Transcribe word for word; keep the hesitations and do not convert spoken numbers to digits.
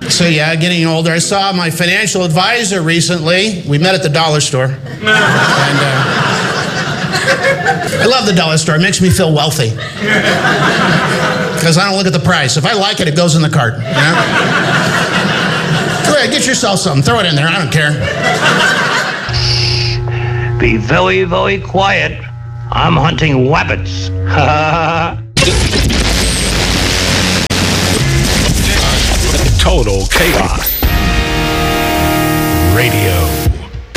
So yeah, getting older. I saw my financial advisor recently. We met at the dollar store. And uh, I love the dollar store. It makes me feel wealthy. Because I don't look at the price. If I like it, it goes in the cart. You know? Go ahead, get yourself something. Throw it in there. I don't care. Be very, very quiet. I'm hunting rabbits. Ha ha ha.